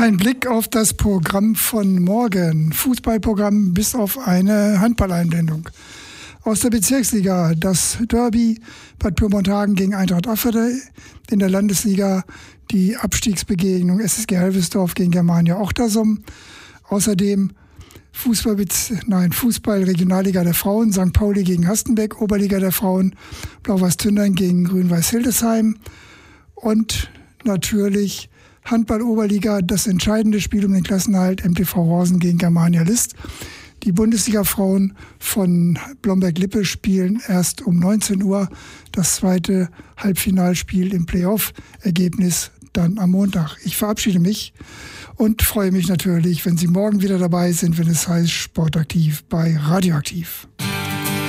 Ein Blick auf das Programm von morgen. Fußballprogramm bis auf eine Handballeinblendung. Aus der Bezirksliga das Derby Bad Pyrmont-Hagen gegen Eintracht Afferde. In der Landesliga die Abstiegsbegegnung SSG Helvesdorf gegen Germania Ochtersum. Außerdem Fußball Regionalliga der Frauen, St. Pauli gegen Hastenbeck, Oberliga der Frauen, Blau-Weiß Tündern gegen Grün-Weiß Hildesheim und natürlich Handball-Oberliga, das entscheidende Spiel um den Klassenerhalt, MTV Horsen gegen Germania List. Die Bundesliga-Frauen von Blomberg-Lippe spielen erst um 19 Uhr das zweite Halbfinalspiel im Playoff-Ergebnis dann am Montag. Ich verabschiede mich und freue mich natürlich, wenn Sie morgen wieder dabei sind, wenn es heißt Sportaktiv bei Radioaktiv.